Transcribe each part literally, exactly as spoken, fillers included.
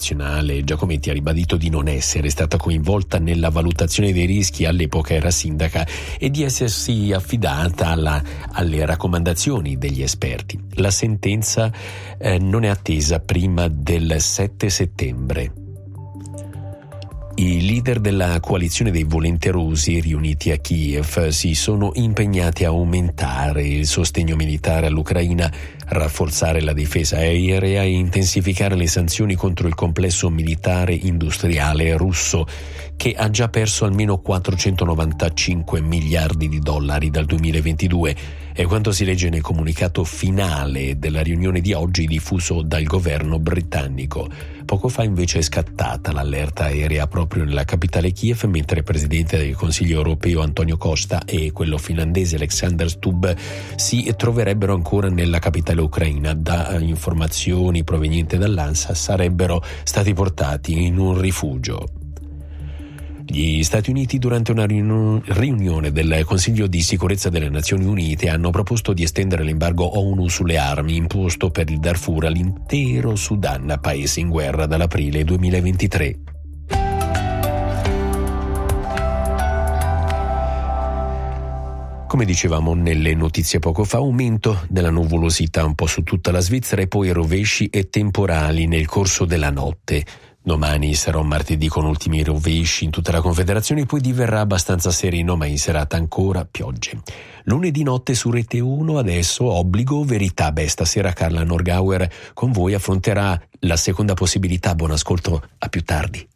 nazionale, Giacometti ha ribadito di non essere stata coinvolta nella valutazione dei rischi, all'epoca era sindaca, e di essersi affidata alla, alle raccomandazioni degli esperti. La sentenza eh, non è attesa prima del sette settembre. I leader della coalizione dei volenterosi riuniti a Kiev si sono impegnati a aumentare il sostegno militare all'Ucraina, rafforzare la difesa aerea e intensificare le sanzioni contro il complesso militare industriale russo, che ha già perso almeno quattrocentonovantacinque miliardi di dollari dal duemilaventidue. È quanto si legge nel comunicato finale della riunione di oggi diffuso dal governo britannico. Poco fa invece è scattata l'allerta aerea proprio nella capitale Kiev, mentre il presidente del Consiglio europeo Antonio Costa e quello finlandese Alexander Stubb si troverebbero ancora nella capitale ucraina. Da informazioni provenienti dall'ANSA sarebbero stati portati in un rifugio. Gli Stati Uniti, durante una riunione del Consiglio di sicurezza delle Nazioni Unite, hanno proposto di estendere l'embargo ONU sulle armi imposto per il Darfur all'intero Sudan, paese in guerra dall'aprile duemilaventitré. Come dicevamo nelle notizie poco fa, aumento della nuvolosità un po' su tutta la Svizzera e poi rovesci e temporali nel corso della notte. Domani sarà un martedì con ultimi rovesci in tutta la Confederazione, poi diverrà abbastanza sereno, ma in serata ancora piogge. Lunedì notte su Rete uno, adesso obbligo verità. Beh, stasera Carla Norgauer con voi affronterà la seconda possibilità. Buon ascolto, a più tardi.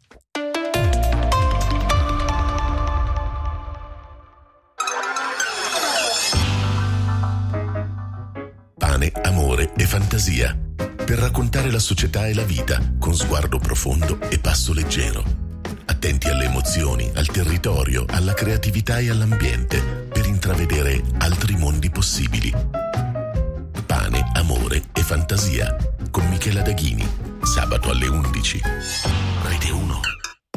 Pane, amore e fantasia. Per raccontare la società e la vita con sguardo profondo e passo leggero. Attenti alle emozioni, al territorio, alla creatività e all'ambiente per intravedere altri mondi possibili. Pane, amore e fantasia con Michela Daghini. Sabato alle undici. Rete uno.